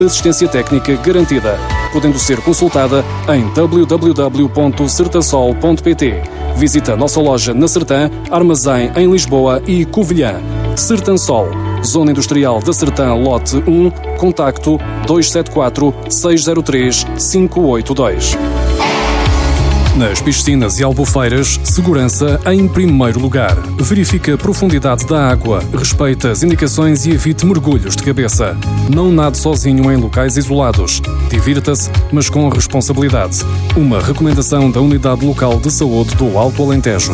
Assistência técnica garantida, podendo ser consultada em www.sertansol.pt. Visita a nossa loja na Sertã, Armazém em Lisboa e Covilhã. Sertansol, Zona Industrial da Sertã, Lote 1, contacto 274 603 582. Nas piscinas e albufeiras, segurança em primeiro lugar. Verifique a profundidade da água, respeite as indicações e evite mergulhos de cabeça. Não nade sozinho em locais isolados. Divirta-se, mas com responsabilidade. Uma recomendação da Unidade Local de Saúde do Alto Alentejo.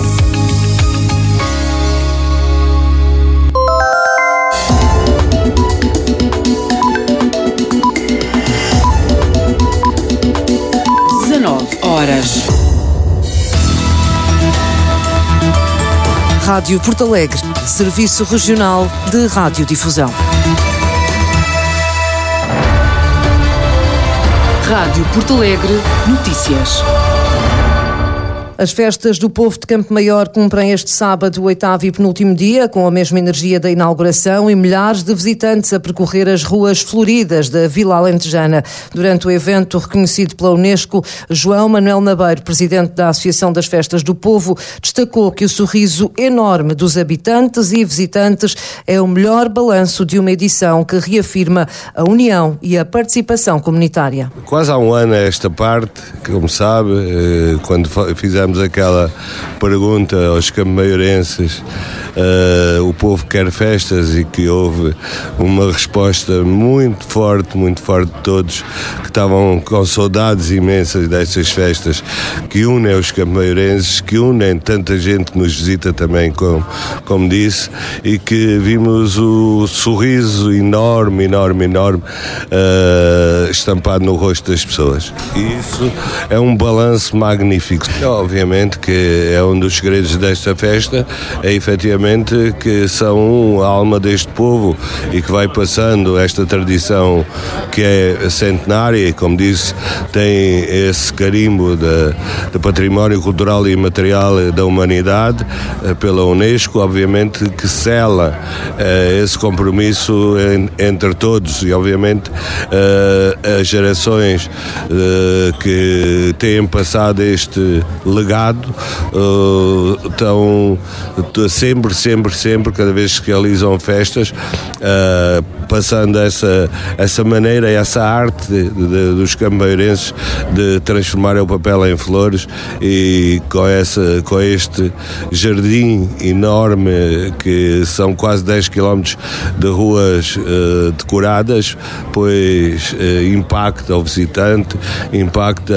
Horas. Rádio Porto Alegre, Serviço Regional de Radiodifusão. Rádio Porto Alegre, notícias. As festas do povo de Campo Maior cumprem este sábado o 8º e penúltimo dia, com a mesma energia da inauguração e milhares de visitantes a percorrer as ruas floridas da Vila Alentejana. Durante o evento reconhecido pela Unesco, João Manuel Nabeiro, presidente da Associação das Festas do Povo, destacou que o sorriso enorme dos habitantes e visitantes é o melhor balanço de uma edição que reafirma a união e a participação comunitária. Quase há um ano a esta parte, como sabe, quando fizemos aquela pergunta aos campo-maiorenses, o povo quer festas, e que houve uma resposta muito forte de todos, que estavam com saudades imensas destas festas que unem os campo-maiorenses, que unem tanta gente que nos visita também, como disse, e que vimos o sorriso enorme estampado no rosto das pessoas. E isso é um balanço magnífico. Obviamente que é um dos segredos desta festa, é efetivamente que são a alma deste povo e que vai passando esta tradição que é centenária e, como disse, tem esse carimbo de património cultural e imaterial da humanidade pela Unesco, obviamente que sela esse compromisso entre todos, e obviamente as gerações que têm passado este legado estão sempre, cada vez que realizam festas, passando essa maneira, essa arte dos campo-mairenses de transformar o papel em flores, e com este jardim enorme, que são quase 10 km de ruas decoradas, pois impacta o visitante, impacta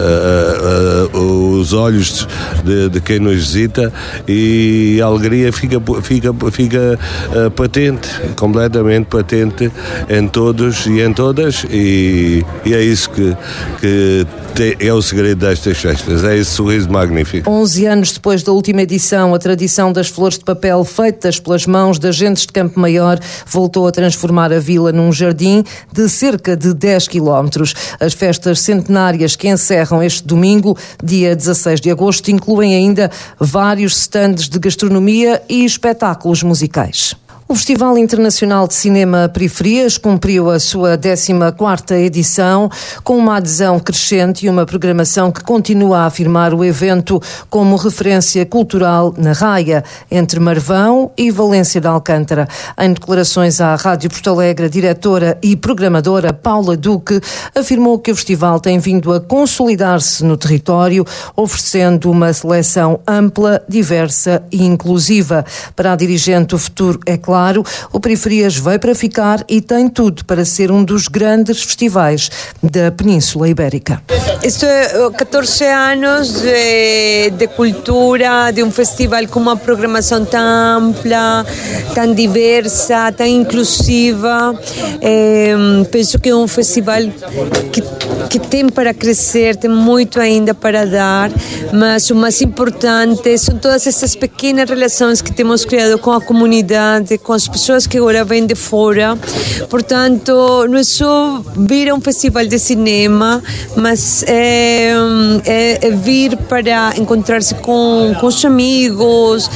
os olhos de quem nos visita, e a alegria fica patente, completamente patente em todos e em todas, e é isso que é o segredo destas festas, é esse sorriso magnífico. 11 anos depois da última edição, a tradição das flores de papel feitas pelas mãos de agentes de Campo Maior voltou a transformar a vila num jardim de cerca de 10 km. As festas centenárias que encerram este domingo, dia 16 de agosto, incluem ainda vários stands de gastronomia e espetáculos musicais. O Festival Internacional de Cinema Periferias cumpriu a sua 14ª edição, com uma adesão crescente e uma programação que continua a afirmar o evento como referência cultural na Raia, entre Marvão e Valência de Alcântara. Em declarações à Rádio Porto Alegre, a diretora e programadora Paula Duque afirmou que o festival tem vindo a consolidar-se no território, oferecendo uma seleção ampla, diversa e inclusiva. Para a dirigente, o futuro é claro. O Periferias veio para ficar e tem tudo para ser um dos grandes festivais da Península Ibérica. Isto é 14 anos de cultura, de um festival com uma programação tão ampla, tão diversa, tão inclusiva. Penso que é um festival que tem para crescer, tem muito ainda para dar, mas o mais importante são todas essas pequenas relações que temos criado com a comunidade, com as pessoas que agora vêm de fora. Portanto, não é só vir a um festival de cinema, mas é vir para encontrar-se com os amigos,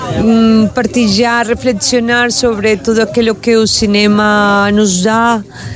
partilhar, reflexionar sobre tudo aquilo que o cinema nos dá.